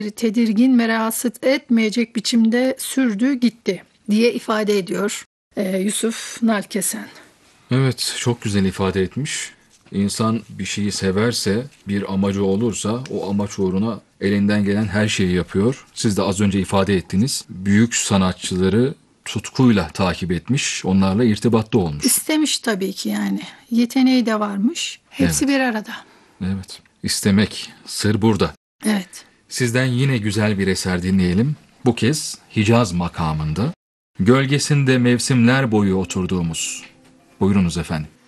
tedirgin ve rahatsız etmeyecek biçimde sürdü gitti diye ifade ediyor Yusuf Nalkesen. Evet, çok güzel ifade etmiş. İnsan bir şeyi severse, bir amacı olursa o amaç uğruna elinden gelen her şeyi yapıyor. Siz de az önce ifade ettiniz. Büyük sanatçıları tutkuyla takip etmiş, onlarla irtibatta olmuş. İstemiş tabii ki yani. Yeteneği de varmış. Hepsi Evet. bir arada. Evet, istemek, sır burada. Evet. Sizden yine güzel bir eser dinleyelim. Bu kez Hicaz makamında. Gölgesinde mevsimler boyu oturduğumuz. Buyurunuz efendim.